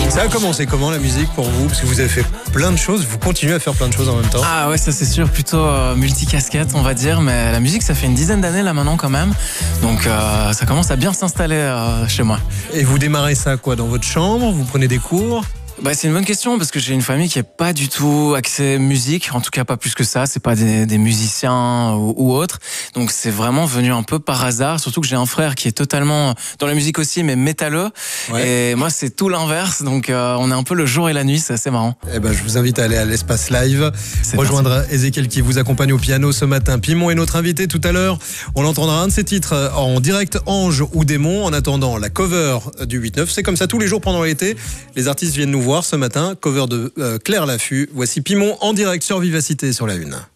Ça a commencé comment la musique pour vous? Parce que vous avez fait plein de choses, vous continuez à faire plein de choses en même temps. Ah ouais, ça c'est sûr, plutôt multicasquette on va dire, mais la musique ça fait une dizaine d'années là maintenant quand même, donc ça commence à bien s'installer chez moi. Et vous démarrez ça quoi, dans votre chambre? Vous prenez des cours? Bah, c'est une bonne question parce que j'ai une famille qui est pas du tout axée musique, en tout cas pas plus que ça, c'est pas des musiciens ou autres. Donc c'est vraiment venu un peu par hasard, surtout que j'ai un frère qui est totalement dans la musique aussi mais métalleux. Ouais. Et moi c'est tout l'inverse, donc on est un peu le jour et la nuit, c'est assez marrant. Eh ben je vous invite à aller à l'espace live, rejoindre Ezekiel qui vous accompagne au piano ce matin. Pimon est notre invité tout à l'heure. On entendra un de ses titres en direct, Ange ou Démon. En attendant la cover du 8-9, c'est comme ça tous les jours pendant l'été. Les artistes viennent nous voir ce matin, cover de Claire Laffut. Voici Pimon en direct sur Vivacité sur la 1.